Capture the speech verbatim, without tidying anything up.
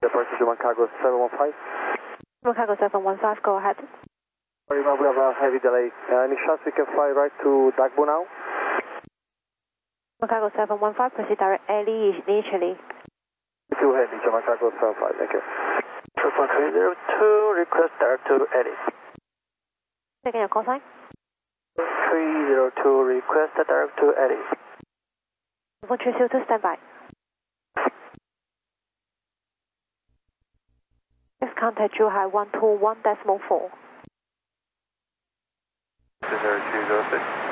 Departure German Cargo seven one five. German Cargo seven one five, go ahead. Sorry, we have a heavy delay. Uh, any chance we can fly right to Dagbo now? German Cargo seven one five, proceed direct Eli initially. Two heavy, German Cargo seven five, thank you. Triple three zero two, request direct to Eli. Second your call sign. three zero two, request direct to Eli. one three zero two, stand by. Next contact Zhuhai one two one decimal four. zero two zero six.